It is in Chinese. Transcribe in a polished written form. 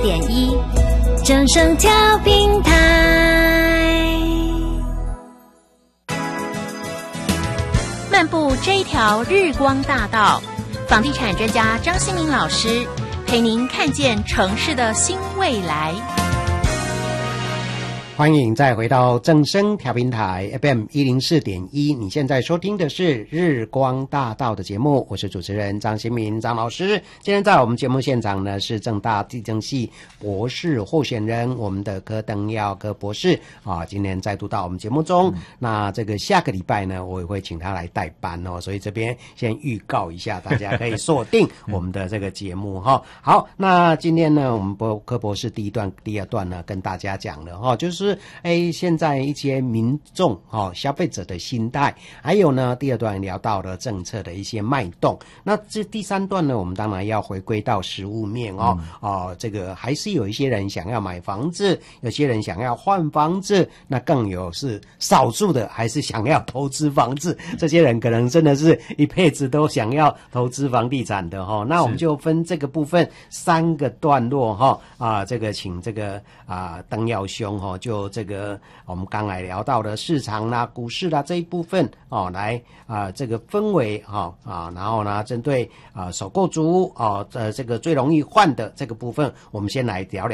104.1正声调频台。漫步这一条日光大道，房地产专家张新民老师陪您看见城市的新未来。 欢迎再回到正声调频台 FM 104.1，你现在收听的是日光大道的节目，我是主持人张新民张老师。今天在我们节目现场呢是政大地政系博士候选人我们的柯登耀柯博士今天再度到我们节目中。那这个下个礼拜呢我也会请他来代班所以这边先预告一下，大家可以锁定我们的这个节目好，那今天呢我们柯博士第二段呢跟大家讲了就是现在一些民众消费者的心态，还有呢第二段聊到了政策的一些脉动。那这第三段呢我们当然要回归到实务面这个还是有一些人想要买房子，有些人想要换房子，那更有是少数的还是想要投资房子，这些人可能真的是一辈子都想要投资房地产的那我们就分这个部分3个段落这个请这个登耀兄就这个我们刚才聊到的市场啦股市啦这一部分来这个氛围然后呢针对首购族这个最容易换的这个部分，我们先来聊聊